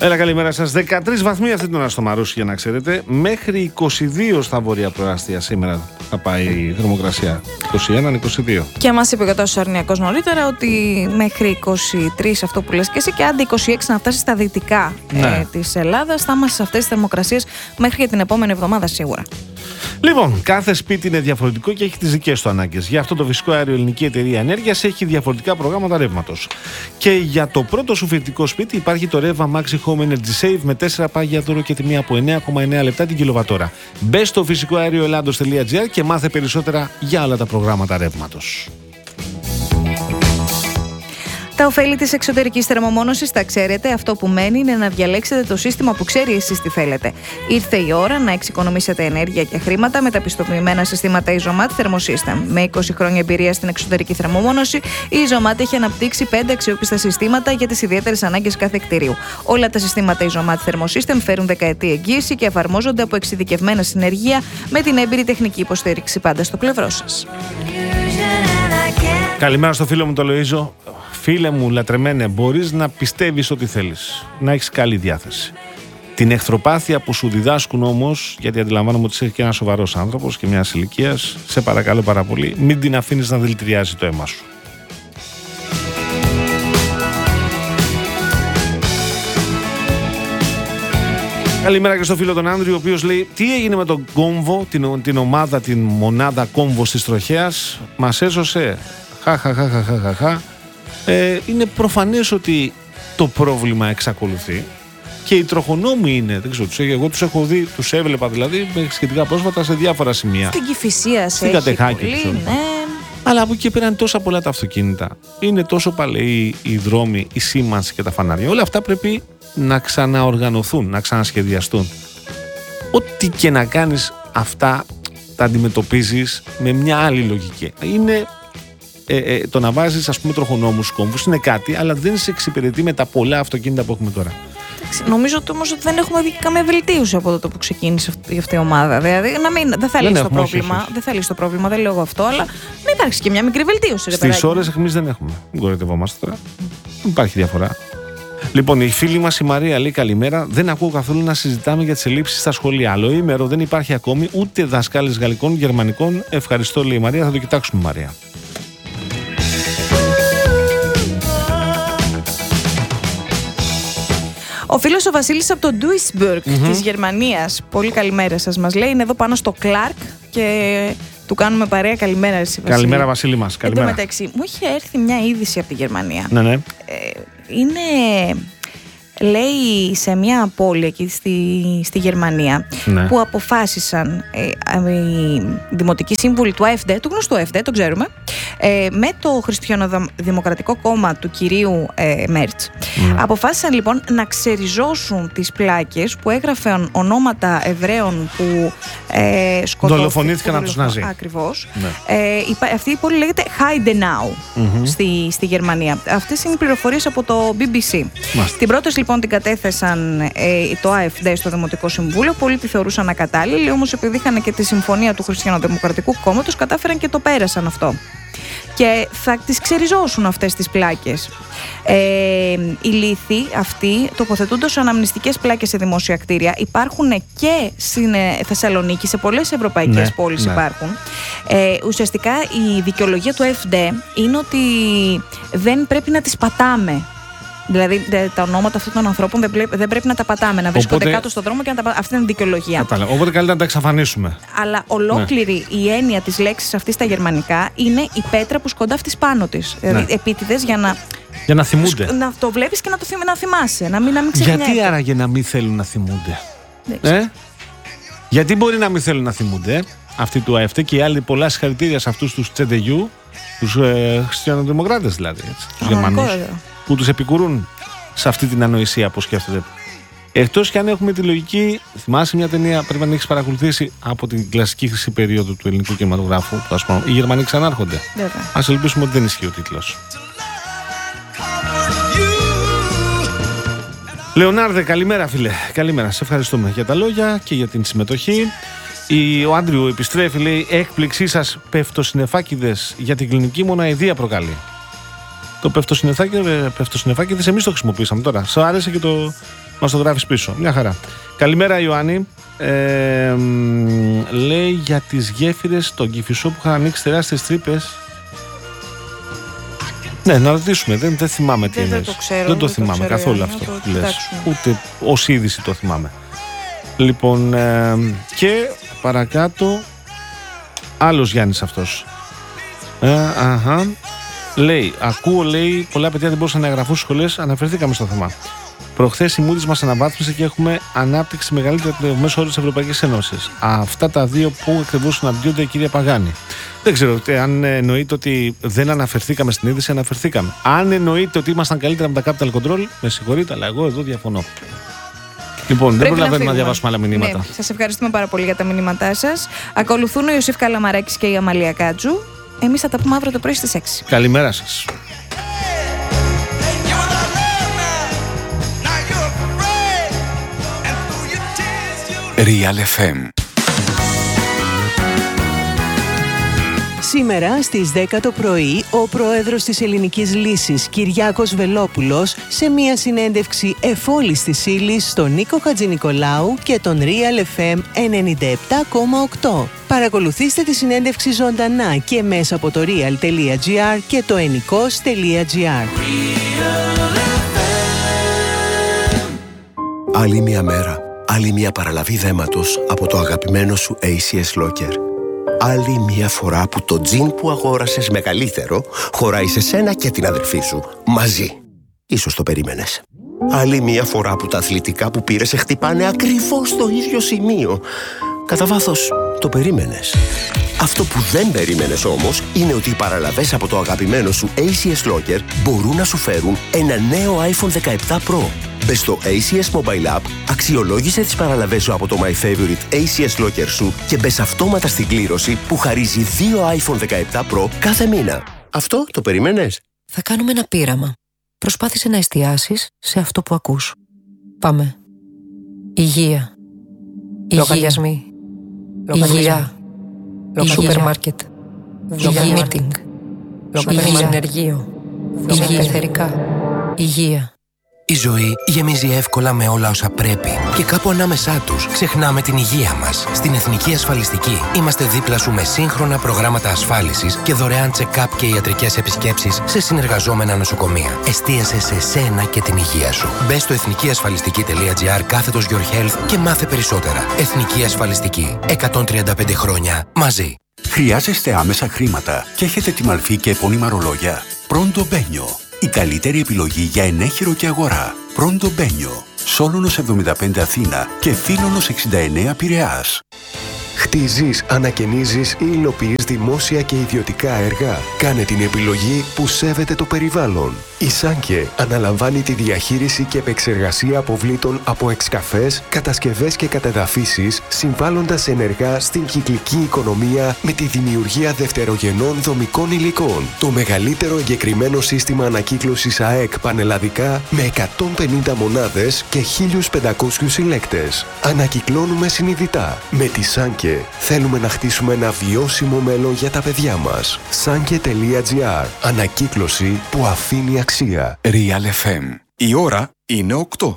Έλα, καλημέρα σας. 13 βαθμοί αυτή την ώρα στο Μαρούσι, για να ξέρετε. Μέχρι 22 στα βόρεια προάστια σήμερα θα πάει η θερμοκρασία. 21-22. Και μας είπε ο τόσο αρνιακός νωρίτερα ότι μέχρι 23, αυτό που λες και εσύ, και άντε 26 να φτάσει στα δυτικά της Ελλάδας, θα είμαστε σε αυτές τις θερμοκρασίες μέχρι και την επόμενη εβδομάδα σίγουρα. Λοιπόν, κάθε σπίτι είναι διαφορετικό και έχει τις δικές του ανάγκες. Γι' αυτό το φυσικό αέριο Ελληνική Εταιρεία Ενέργειας έχει διαφορετικά προγράμματα ρεύματος. Και για το πρώτο σου φοιτητικό σπίτι υπάρχει το ρεύμα Maxi Home Energy Save με 4 πάγια δώρο και τιμή από 9,9 λεπτά την κιλοβατόρα. Μπες στο φυσικοαέρioελλάδος.gr και μάθε περισσότερα για όλα τα προγράμματα ρεύματος. Τα ωφέλη της εξωτερικής θερμομόνωσης τα ξέρετε. Αυτό που μένει είναι να διαλέξετε το σύστημα που ξέρει εσείς τι θέλετε. Ήρθε η ώρα να εξοικονομήσετε ενέργεια και χρήματα με τα πιστοποιημένα συστήματα Isomat Thermosystem. Με 20 χρόνια εμπειρία στην εξωτερική θερμομόνωση, η Isomat έχει αναπτύξει 5 αξιόπιστα συστήματα για τις ιδιαίτερες ανάγκες κάθε κτηρίου. Όλα τα συστήματα Isomat Thermosystem φέρουν δεκαετή εγγύηση και εφαρμόζονται από εξειδικευμένα συνεργεία με την έμπειρη τεχνική υποστήριξη πάντα στο πλευρό σας. Καλημέρα στο φίλο μου το Λοΐζο. Φίλε μου, λατρεμένε, μπορείς να πιστεύεις ό,τι θέλεις, να έχεις καλή διάθεση. Την εχθροπάθεια που σου διδάσκουν όμως, γιατί αντιλαμβάνομαι ότι είσαι και ένας σοβαρός άνθρωπος και μιας ηλικίας, σε παρακαλώ πάρα πολύ, μην την αφήνεις να δηλητηριάζει το αίμα σου. Καλημέρα και στο φίλο τον Άνδρη, ο οποίος λέει: τι έγινε με τον Κόμβο, την ομάδα, την μονάδα Κόμβο της Τροχέας, μας έσωσε. Χαχαχαχαχαχαχα. Είναι προφανές ότι το πρόβλημα εξακολουθεί και οι τροχονόμοι είναι, δεν ξέρω, εγώ τους έχω δει, τους έβλεπα δηλαδή σχετικά πρόσφατα σε διάφορα σημεία. Στην Κηφισία σε έχει πολύ, ναι. Αλλά από εκεί και πέρα είναι τόσα πολλά τα αυτοκίνητα, είναι τόσο παλαιοί οι δρόμοι, η σήμανση και τα φανάρια. Όλα αυτά πρέπει να ξαναοργανωθούν, να ξανασχεδιαστούν. Ό,τι και να κάνεις, αυτά τα αντιμετωπίζεις με μια άλλη λογική. Είναι το να βάζεις, ας πούμε, τροχονόμους κόμβους είναι κάτι, αλλά δεν σε εξυπηρετεί με τα πολλά αυτοκίνητα που έχουμε τώρα. Νομίζω όμως ότι δεν έχουμε δει καμία βελτίωση από τότε που ξεκίνησε αυτή η ομάδα. Δηλαδή, δεν θα λύσει το πρόβλημα. Όχι. Δεν θα λύσει το πρόβλημα, δεν λέω εγώ αυτό, αλλά να υπάρξει και μια μικρή βελτίωση. Στις ώρες εμείς δεν έχουμε. Δεν κοροϊδευόμαστε τώρα. Δεν υπάρχει διαφορά. Λοιπόν, η φίλη μας η Μαρία λέει: καλημέρα. Δεν ακούω καθόλου να συζητάμε για τις ελλείψεις στα σχολεία. Αλλοήμερο δεν υπάρχει ακόμη ούτε δασκάλες γαλλικών, γερμανικών. Ευχαριστώ, λέει η Μαρία. Θα το κοιτάξουμε, Μαρία. Ο φίλος ο Βασίλης από το Duisburg της Γερμανίας, πολύ καλημέρα σας, μας λέει, είναι εδώ πάνω στο Clark και του κάνουμε παρέα. Καλημέρα εσύ, Βασίλη. Καλημέρα, Βασίλη μας. Καλημέρα. Εν τω μεταξύ, μου είχε έρθει μια είδηση από τη Γερμανία. Ναι. Είναι, λέει, σε μια πόλη εκεί στη Γερμανία, που αποφάσισαν οι δημοτικοί σύμβουλοι του AfD, του γνωστού AfD, το ξέρουμε, με το Χριστιανοδημοκρατικό Κόμμα του κυρίου Μέρτς. Αποφάσισαν λοιπόν να ξεριζώσουν τις πλάκες που έγραφαν ονόματα Εβραίων που δολοφονήθηκαν από τους Ναζί. Ακριβώς. Αυτή η πόλη λέγεται Heidenau στη Γερμανία. Αυτές είναι οι πληροφορίες από το BBC. Την πρόταση λοιπόν την κατέθεσαν το AfD στο Δημοτικό Συμβούλιο. Πολλοί τη θεωρούσαν ακατάλληλη, όμως επειδή είχαν και τη συμφωνία του Χριστιανοδημοκρατικού Κόμματος, κατάφεραν και το πέρασαν αυτό. Και θα τις ξεριζώσουν αυτές τις πλάκες. Οι λίθοι αυτοί τοποθετούνται ως αναμνηστικές πλάκες σε δημόσια κτίρια. Υπάρχουν και στην Θεσσαλονίκη, σε πολλές ευρωπαϊκές πόλεις υπάρχουν. Ουσιαστικά η δικαιολογία του AfD είναι ότι δεν πρέπει να τις πατάμε. Δηλαδή τα ονόματα αυτών των ανθρώπων δεν πρέπει να τα πατάμε, να βρίσκονται κάτω στον δρόμο και να τα πατάμε. Αυτή είναι η δικαιολογία. Οπότε καλύτερα να τα εξαφανίσουμε. Αλλά ολόκληρη η έννοια της λέξης αυτής στα γερμανικά είναι η πέτρα που σκοντάφτεις πάνω της. Δηλαδή επίτηδες για να θυμούνται. Να το βλέπεις και να θυμάσαι, να μην ξεχνιέται. Γιατί άραγε να μην θέλουν να θυμούνται? Γιατί μπορεί να μην θέλουν να θυμούνται αυτοί του AfD και οι άλλοι? Πολλά συγχαρητήρια σε αυτούς τους CDU, τους χριστιανοδημοκράτες δηλαδή, τους Γερμανούς, που τους επικουρούν σε αυτή την ανοησία που σκέφτονται. Εκτός και αν έχουμε τη λογική, θυμάσαι μια ταινία, πρέπει να έχεις παρακολουθήσει, από την κλασική χρυσή περίοδο του ελληνικού κινηματογράφου, που ας πούμε, οι Γερμανοί ξανάρχονται. Ας ελπίσουμε ότι δεν ισχύει ο τίτλος. Λεωνάρδε, καλημέρα φίλε. Καλημέρα, σε ευχαριστούμε για τα λόγια και για την συμμετοχή. Ο Άντριου επιστρέφει, λέει: έκπληξή σας, πεφτοσυννεφάκηδες, για την κλινική μόνο αηδία προκαλεί. Το πεφτοσυννεφάκηδες εμείς το χρησιμοποιήσαμε τώρα. Σου άρεσε και το Μας το γράφεις πίσω. Μια χαρά. Καλημέρα Ιωάννη. Λέει για τις γέφυρες στον Κηφισό που είχαν ανοίξει τεράστιες τρύπες. Ναι, να ρωτήσουμε. Δεν θυμάμαι τι είναι. Δεν το θυμάμαι καθόλου αυτό που λες. Ούτε ως είδηση το θυμάμαι. Λοιπόν, και παρακάτω άλλος Γιάννης αυτός. Λέει, ακούω, λέει, πολλά παιδιά δεν μπορούσαν να εγγραφούν στις σχολές. Αναφερθήκαμε στο θέμα. Προχθές η Moody's μας αναβάθμισε και έχουμε ανάπτυξη μεγαλύτερη από το μέσο όρο της Ευρωπαϊκής Ένωσης. Αυτά τα δύο που ακριβώς συναντιούνται, κυρία Παγάνη. Δεν ξέρω αν εννοείται ότι δεν αναφερθήκαμε στην είδηση, αναφερθήκαμε. Αν εννοείται ότι ήμασταν καλύτερα με τα capital control, με συγχωρείτε, αλλά εγώ εδώ διαφωνώ. Λοιπόν, δεν προλαβαίνουμε να διαβάσουμε άλλα μηνύματα. Ναι, σας ευχαριστούμε πάρα πολύ για τα μηνύματά σας. Ακολουθούν ο Ιωσήφ Καλαμαράκης και η Αμαλία Κάτζου. Εμείς θα τα πούμε αύριο το πρωί στις 6. Καλημέρα σας. Real FM. Σήμερα στις 10 το πρωί, ο πρόεδρος της Ελληνικής Λύσης, Κυριάκος Βελόπουλος, σε μια συνέντευξη εφόλης της ύλης στον Νίκο Χατζηνικολάου και τον Real FM 97,8. Παρακολουθήστε τη συνέντευξη ζωντανά και μέσα από το real.gr και το ennikos.gr. Άλλη μια μέρα, άλλη μια παραλαβή δέματος από το αγαπημένο σου ACS Locker. Άλλη μια φορά που το τζιν που αγόρασες μεγαλύτερο χωράει σε σένα και την αδερφή σου, μαζί. Ίσως το περίμενες. Άλλη μια φορά που τα αθλητικά που πήρες σε χτυπάνε ακριβώς στο ίδιο σημείο. Κατά βάθος, το περίμενες. Αυτό που δεν περίμενες όμως είναι ότι οι παραλαβές από το αγαπημένο σου ACS Locker μπορούν να σου φέρουν ένα νέο iPhone 17 Pro. Μπες στο ACS Mobile App, αξιολόγησε τις παραλαβές σου από το My Favorite ACS Locker σου και μπες αυτόματα στην κλήρωση που χαρίζει 2 iPhone 17 Pro κάθε μήνα. Αυτό το περίμενες? Θα κάνουμε ένα πείραμα. Προσπάθησε να εστιάσεις σε αυτό που ακούς. Πάμε. Υγεία. Λογαριασμοί. Υγεία. Σούπερ μάρκετ. Υγεία meeting. Υγεία ενεργείο. Υγεία εθερικά. Υγεία. Η ζωή γεμίζει εύκολα με όλα όσα πρέπει και κάπου ανάμεσά τους ξεχνάμε την υγεία μας. Στην Εθνική Ασφαλιστική είμαστε δίπλα σου με σύγχρονα προγράμματα ασφάλισης και δωρεάν check-up και ιατρικές επισκέψεις σε συνεργαζόμενα νοσοκομεία. Εστίασε σε σένα και την υγεία σου. Μπες στο ethnikiyasfalistiki.gr/your health και μάθε περισσότερα. Εθνική Ασφαλιστική. 135 χρόνια μαζί. Χρειάζεστε άμεσα χρήματα και έχετε τη μαλφή και επώνυμα ρολόγια? Pronto Benio. Η καλύτερη επιλογή για ενέχειρο και αγορά. Pronto Benio. Σόλωνος 75 Αθήνα και Φίλωνος 69 Πειραιάς. Χτίζεις, ανακαινίζεις ή υλοποιείς δημόσια και ιδιωτικά έργα? Κάνε την επιλογή που σέβεται το περιβάλλον. Η Σάνκε αναλαμβάνει τη διαχείριση και επεξεργασία αποβλήτων από εξκαφές, κατασκευές και κατεδαφίσεις, συμβάλλοντας ενεργά στην κυκλική οικονομία με τη δημιουργία δευτερογενών δομικών υλικών. Το μεγαλύτερο εγκεκριμένο σύστημα ανακύκλωσης ΑΕΚ πανελλαδικά με 150 μονάδες και 1.500 συλλέκτες. Ανακυκλώνουμε συνειδητά. Με τη Σάνκε θέλουμε να χτίσουμε ένα βιώσιμο μέλλον για τα παιδιά μας. Sanke.gr. Ανακύκλωση που αφήνει αξία. Real FM. Η ώρα είναι 8.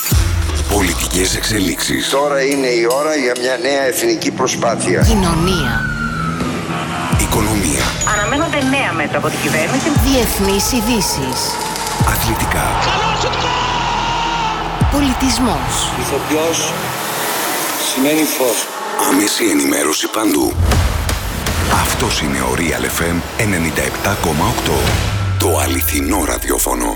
Πολιτικές εξελίξεις. Τώρα είναι η ώρα για μια νέα εθνική προσπάθεια. Κοινωνία. Οικονομία. Αναμένονται νέα μέτρα από την κυβέρνηση. Διεθνείς ειδήσεις. Αθλητικά. Πολιτισμός. Ηθοποιός σημαίνει φως. Άμεση ενημέρωση παντού. Αυτός είναι ο Real FM 97,8. Το αληθινό ραδιόφωνο.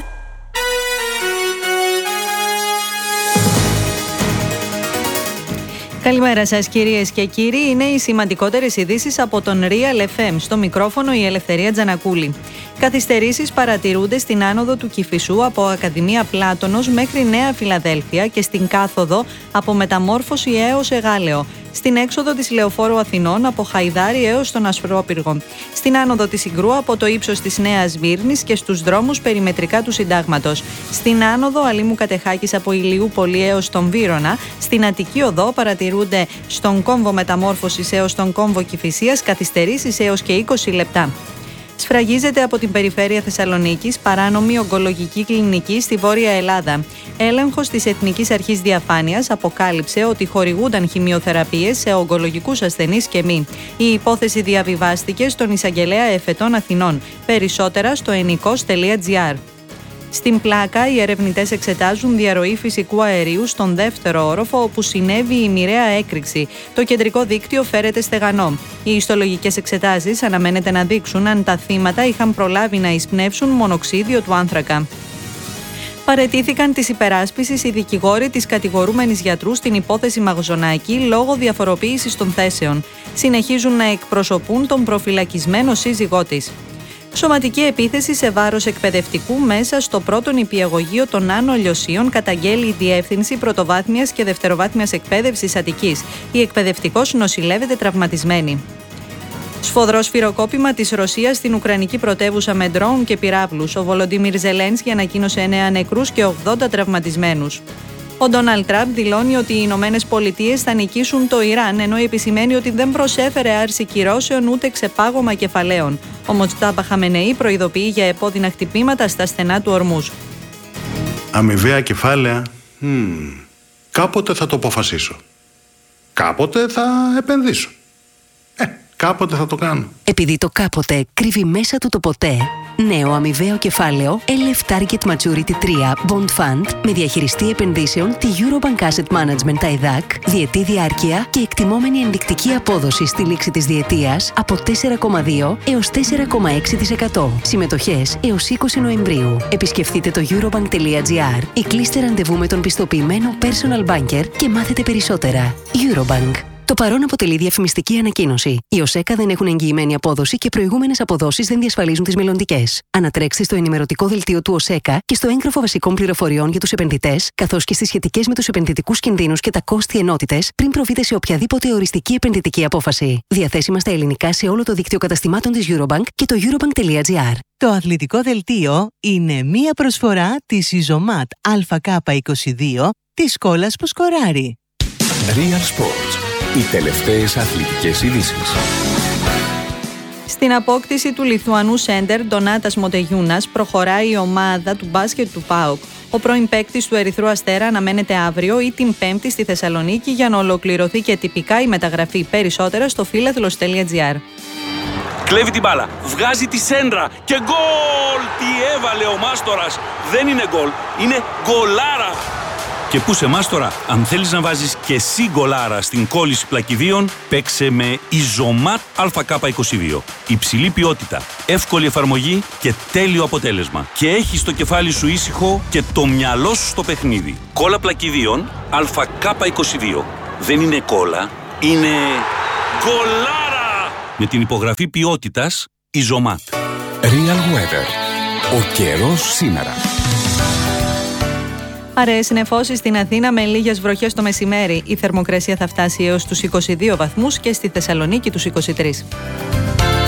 Καλημέρα σας κυρίες και κύριοι. Είναι οι σημαντικότερες ειδήσεις από τον Real FM. Στο μικρόφωνο η Ελευθερία Τζανακούλη. Καθυστερήσεις παρατηρούνται στην άνοδο του Κηφισού από Ακαδημία Πλάτωνος μέχρι Νέα Φιλαδέλφια και στην κάθοδο από Μεταμόρφωση έως Εγάλεο. Στην έξοδο της Λεωφόρου Αθηνών από Χαϊδάρι έως τον Ασπρόπυργο. Στην άνοδο της Ιγρού από το ύψος της Νέας Μύρνης και στους δρόμους περιμετρικά του Συντάγματος. Στην άνοδο Αλήμου Κατεχάκης από Ηλιούπολη έως τον Βύρωνα. Στην Αττική Οδό παρατηρούνται στον κόμβο Μεταμόρφωσης έως τον κόμβο Κηφισίας καθυστερήσεις έως και 20 λεπτά. Σφραγίζεται από την περιφέρεια Θεσσαλονίκης παράνομη ογκολογική κλινική στη Βόρεια Ελλάδα. Έλεγχος της Εθνικής Αρχής Διαφάνειας αποκάλυψε ότι χορηγούνταν χημειοθεραπείες σε ογκολογικούς ασθενείς και μη. Η υπόθεση διαβιβάστηκε στον Εισαγγελέα Εφετών Αθηνών. Περισσότερα στο ενικός.gr. Στην Πλάκα, οι ερευνητές εξετάζουν διαρροή φυσικού αερίου στον δεύτερο όροφο, όπου συνέβη η μοιραία έκρηξη. Το κεντρικό δίκτυο φέρεται στεγανό. Οι ιστολογικές εξετάσεις αναμένεται να δείξουν αν τα θύματα είχαν προλάβει να εισπνεύσουν μονοξίδιο του άνθρακα. Παραιτήθηκαν της υπεράσπισης οι δικηγόροι της κατηγορούμενης γιατρού στην υπόθεση Μαγζονάκη λόγω διαφοροποίησης των θέσεων. Συνεχίζουν να εκπροσωπούν τον προφυλακισμένο σύζυγό της. Σωματική επίθεση σε βάρος εκπαιδευτικού μέσα στο πρώτο νηπιαγωγείο των Άνω Λιωσίων καταγγέλει η Διεύθυνση Πρωτοβάθμιας και Δευτεροβάθμιας Εκπαίδευσης Αττικής. Η εκπαιδευτικός νοσηλεύεται τραυματισμένη. Σφοδρό σφυροκόπημα της Ρωσίας στην Ουκρανική πρωτεύουσα με ντρόουν και πυράβλους. Ο Βολοντίμιρ Ζελένσκι ανακοίνωσε 9 νεκρούς και 80 τραυματισμένους. Ο Ντόναλντ Τραμπ δηλώνει ότι οι Ηνωμένες Πολιτείες θα νικήσουν το Ιράν, ενώ επισημαίνει ότι δεν προσέφερε άρση κυρώσεων ούτε ξεπάγωμα κεφαλαίων. Ο Μοτζτάμπα Χαμενεή προειδοποιεί για επώδυνα χτυπήματα στα στενά του Ορμούζ. Αμοιβαία κεφάλαια. Κάποτε θα το αποφασίσω. Κάποτε θα επενδύσω. Κάποτε θα το κάνω. Επειδή το κάποτε κρύβει μέσα του το ποτέ, νέο αμοιβαίο κεφάλαιο LF Target Maturity 3 Bond Fund με διαχειριστή επενδύσεων τη Eurobank Asset Management ΤΑΕΔΑΚ, διετή διάρκεια και εκτιμόμενη ενδεικτική απόδοση στη λήξη της διετίας από 4,2 έως 4,6%. Συμμετοχές έως 20 Νοεμβρίου. Επισκεφτείτε το eurobank.gr ή κλείστε ραντεβού με τον πιστοποιημένο personal banker και μάθετε περισσότερα. Eurobank. Το παρόν αποτελεί διαφημιστική ανακοίνωση. Οι ΟΣΕΚΑ δεν έχουν εγγυημένη απόδοση και προηγούμενες αποδόσεις δεν διασφαλίζουν τις μελλοντικές. Ανατρέξτε στο ενημερωτικό δελτίο του ΟΣΕΚΑ και στο έγγραφο βασικών πληροφοριών για τους επενδυτές, καθώς και στις σχετικές με τους επενδυτικούς κινδύνους και τα κόστη ενότητες, πριν προβείτε σε οποιαδήποτε οριστική επενδυτική απόφαση. Διαθέσιμα στα ελληνικά σε όλο το δίκτυο καταστημάτων της Eurobank και το eurobank.gr. Το αθλητικό δελτίο είναι μία προσφορά της Ιζωμάτ ΑΚ22 της κόλλας που σκοράρει. Real Sports. Οι τελευταίες αθλητικές ειδήσεις. Στην απόκτηση του Λιθουανού σέντερ Ντονάτας Μοτεγιούνας προχωράει η ομάδα του μπάσκετ του ΠΑΟΚ. Ο πρώην παίκτης του Ερυθρού Αστέρα αναμένεται αύριο ή την Πέμπτη στη Θεσσαλονίκη για να ολοκληρωθεί και τυπικά η μεταγραφή. Περισσότερα στο philathlos.gr. Κλέβει την μπάλα, βγάζει τη σέντρα και γκολ! Τι έβαλε ο Μάστορας! Δεν είναι γκολ, είναι γκολάρα! Και πού σε Μάστορα, αν θέλεις να βάζεις και εσύ γκολάρα στην κόλληση πλακιδίων, παίξε με Ιζωμάτ ΑΚ22. Υψηλή ποιότητα, εύκολη εφαρμογή και τέλειο αποτέλεσμα. Και έχεις το κεφάλι σου ήσυχο και το μυαλό σου στο παιχνίδι. Κόλλα πλακιδίων ΑΚ22. Δεν είναι κόλλα, είναι γκολάρα! Με την υπογραφή ποιότητας Ιζωμάτ. Real Weather. Ο καιρός σήμερα. Αραιές νεφώσεις στην Αθήνα με λίγες βροχές το μεσημέρι. Η θερμοκρασία θα φτάσει έως τους 22 βαθμούς και στη Θεσσαλονίκη τους 23.